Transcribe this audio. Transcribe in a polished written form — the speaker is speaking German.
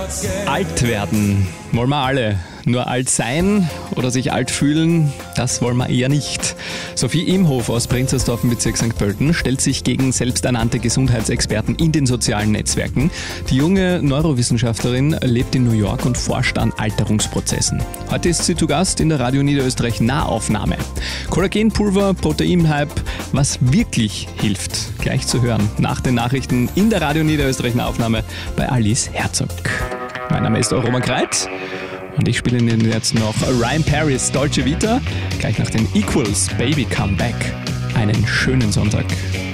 Alt werden wollen wir alle. Nur alt sein oder sich alt fühlen, das wollen wir eher nicht. Sophie Imhof aus Prinzersdorf im Bezirk St. Pölten stellt sich gegen selbsternannte Gesundheitsexperten in den sozialen Netzwerken. Die junge Neurowissenschaftlerin lebt in New York und forscht an Alterungsprozessen. Heute ist sie zu Gast in der Radio Niederösterreich Nahaufnahme. Kollagenpulver, Proteinhype, was wirklich hilft. Gleich zu hören nach den Nachrichten in der Radio Niederösterreich Nahaufnahme bei Alice Herzog. Mein Name ist Roman Kreit. Und ich spiele Ihnen jetzt noch Ryan Paris Dolce Vita, gleich nach den Equals Baby Come Back. Einen schönen Sonntag.